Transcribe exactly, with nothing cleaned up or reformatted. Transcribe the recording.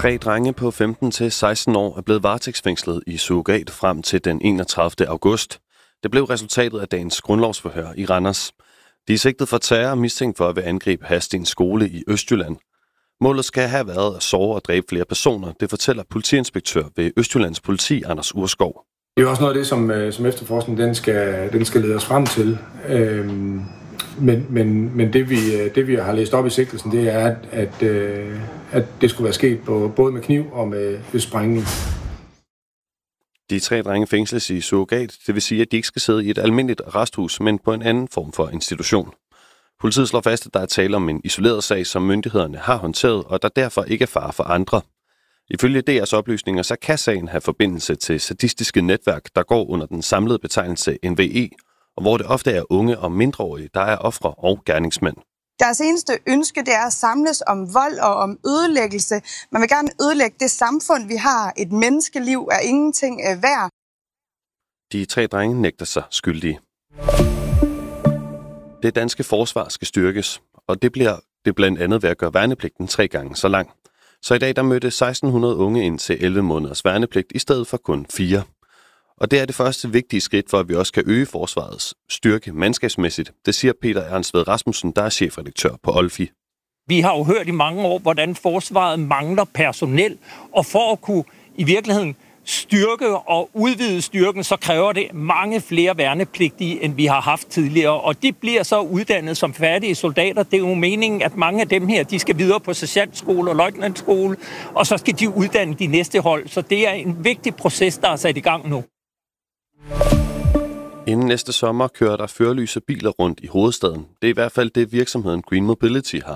Tre drenge på femten til seksten år er blevet varetægtsfængslet i surrogat frem til den enogtredivte august. Det blev resultatet af dagens grundlovsforhør i Randers. De er sigtet for terror og mistænkt for at vil angribe Hadsten skole i Østjylland. Målet skal have været at såre og dræbe flere personer, det fortæller politiinspektør ved Østjyllands politi, Anders Urskov. Det er også noget af det, som, som efterforskningen den skal, den skal lede os frem til. Øhm, men men, men det, vi, det, vi har læst op i sigtelsen, det er, at, at, at det skulle være sket på, både med kniv og med, med sprængning. De tre drenge fængsles i surrogat, det vil sige, at de ikke skal sidde i et almindeligt arresthus, men på en anden form for institution. Politiet slår fast, at der er tale om en isoleret sag, som myndighederne har håndteret, og der derfor ikke er fare for andre. Ifølge D R's oplysninger, så kan sagen have forbindelse til sadistiske netværk, der går under den samlede betegnelse N V E, og hvor det ofte er unge og mindreårige, der er ofre og gerningsmænd. Deres eneste ønske, det er at samles om vold og om ødelæggelse. Man vil gerne ødelægge det samfund, vi har. Et menneskeliv er ingenting værd. De tre drenge nægter sig skyldige. Det danske forsvar skal styrkes, og det bliver det blandt andet ved at gøre værnepligten tre gange så lang. Så i dag der mødte seksten hundrede unge ind til elleve måneders værnepligt i stedet for kun fire. Og det er det første vigtige skridt for, at vi også kan øge forsvarets styrke mandskabsmæssigt. Det siger Peter Ernst Ved Rasmussen, der er chefredaktør på Olfi. Vi har jo hørt i mange år, hvordan forsvaret mangler personel, og for at kunne i virkeligheden styrke og udvide styrken, så kræver det mange flere værnepligtige, end vi har haft tidligere. Og de bliver så uddannet som færdige soldater. Det er jo meningen, at mange af dem her, de skal videre på sergeantskole og løjtnantskole, og så skal de uddanne de næste hold. Så det er en vigtig proces, der er sat i gang nu. Inden næste sommer kører der førerlyse biler rundt i hovedstaden. Det er i hvert fald det, virksomheden Green Mobility har